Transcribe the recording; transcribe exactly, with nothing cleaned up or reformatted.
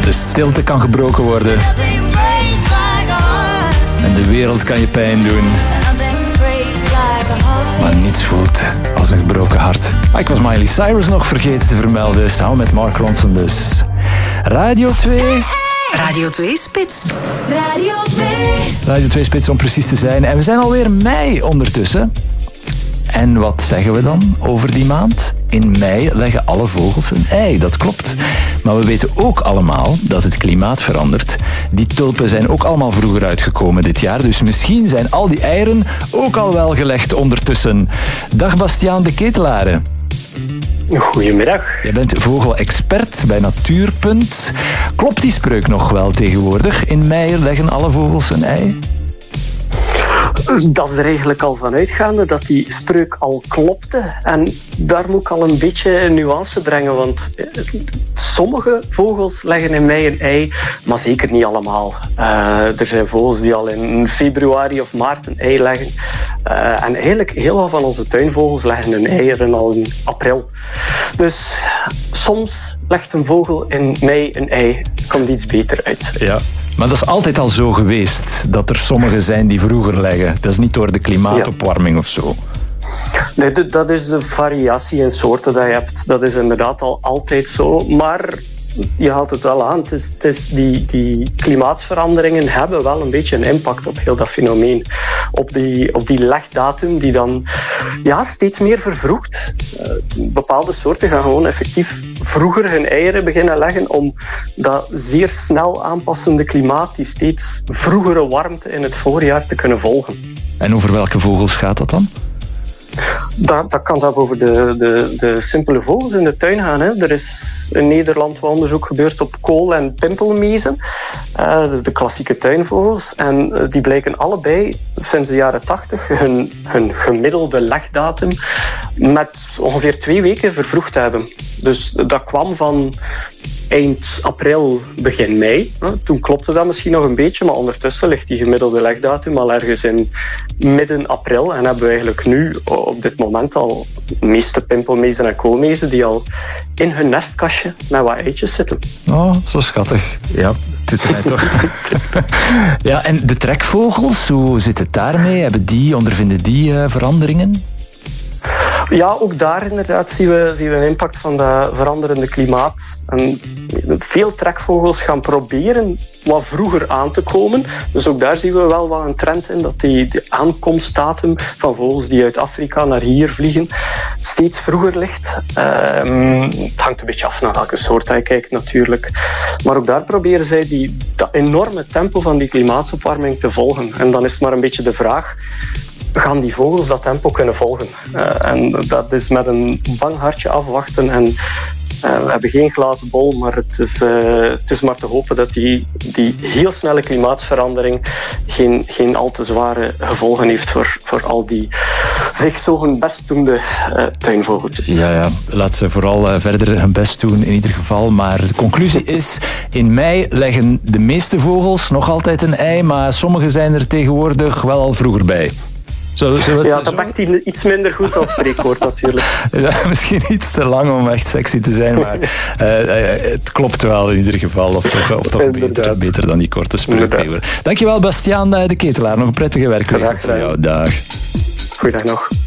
De stilte kan gebroken worden. En de wereld kan je pijn doen. Maar niets voelt als een gebroken hart. Ah, ik was Miley Cyrus nog vergeten te vermelden, samen met Mark Ronson dus. Radio twee... Radio twee Spits. Radio twee. Radio twee Spits om precies te zijn. En we zijn alweer mei ondertussen. En wat zeggen we dan over die maand? In mei leggen alle vogels een ei, dat klopt. Maar we weten ook allemaal dat het klimaat verandert. Die tulpen zijn ook allemaal vroeger uitgekomen dit jaar, dus misschien zijn al die eieren ook al wel gelegd ondertussen. Dag Bastiaan de Ketelare. Goedemiddag. Jij bent vogelexpert bij Natuurpunt. Klopt die spreuk nog wel tegenwoordig? In mei leggen alle vogels een ei? Dat is er eigenlijk al van uitgaande dat die spreuk al klopte. En daar moet ik al een beetje een nuance brengen, want sommige vogels leggen in mei een ei, maar zeker niet allemaal. Uh, er zijn vogels die al in februari of maart een ei leggen. Uh, en eigenlijk heel veel van onze tuinvogels leggen hun eieren al in april. Dus soms legt een vogel in mei een ei. Komt iets beter uit. Ja. Maar dat is altijd al zo geweest, dat er sommigen zijn die vroeger leggen. Dat is niet door de klimaatopwarming ja. of zo. Nee, dat is de variatie in soorten dat je hebt. Dat is inderdaad al altijd zo. Maar je haalt het wel aan. Het is, het is die, die klimaatsveranderingen hebben wel een beetje een impact op heel dat fenomeen. Op die, op die legdatum die dan ja, steeds meer vervroegt. Uh, bepaalde soorten gaan gewoon effectief vroeger hun eieren beginnen leggen om dat zeer snel aanpassende klimaat, die steeds vroegere warmte in het voorjaar te kunnen volgen. En over welke vogels gaat dat dan? Dat, dat kan zelfs over de, de, de simpele vogels in de tuin gaan. Hè. Er is in Nederland wel onderzoek gebeurd op kool- en pimpelmezen. Uh, de, de klassieke tuinvogels. En uh, die blijken allebei sinds de jaren tachtig hun, hun gemiddelde legdatum met ongeveer twee weken vervroegd te hebben. Dus dat kwam van eind april, begin mei. Toen klopte dat misschien nog een beetje, maar ondertussen ligt die gemiddelde legdatum al ergens in midden april. En hebben we eigenlijk nu op dit moment al de meeste pimpelmezen en koolmezen die al in hun nestkastje met wat eitjes zitten. Oh, zo schattig. Ja, het doet mij toch. Ja, en de trekvogels, hoe zit het daarmee? Hebben die, ondervinden die uh, veranderingen? Ja, ook daar inderdaad zien we, zien we een impact van dat veranderende klimaat. En veel trekvogels gaan proberen wat vroeger aan te komen. Dus ook daar zien we wel wat een trend in, dat die, die aankomstdatum van vogels die uit Afrika naar hier vliegen steeds vroeger ligt. Um, het hangt een beetje af naar welke soort je kijkt natuurlijk. Maar ook daar proberen zij die, dat enorme tempo van die klimaatsopwarming te volgen. En dan is het maar een beetje de vraag: gaan die vogels dat tempo kunnen volgen? Uh, en dat is met een bang hartje afwachten. En uh, we hebben geen glazen bol, maar het is, uh, het is maar te hopen dat die, die heel snelle klimaatsverandering geen, geen al te zware gevolgen heeft voor, voor al die zich zo hun best doende uh, tuinvogeltjes. Ja, ja, laat ze vooral uh, verder hun best doen in ieder geval. Maar de conclusie is, in mei leggen de meeste vogels nog altijd een ei, maar sommige zijn er tegenwoordig wel al vroeger bij. Zo, zo het, ja, dat maakt hij iets minder goed als spreekwoord natuurlijk. Ja, misschien iets te lang om echt sexy te zijn, maar uh, het klopt wel in ieder geval. Of toch, of toch beter, beter dan die korte spreekwoorden. Dankjewel Bastiaan de Ketelaar. Nog een prettige werkweek voor jou. Dag. Goeiedag nog.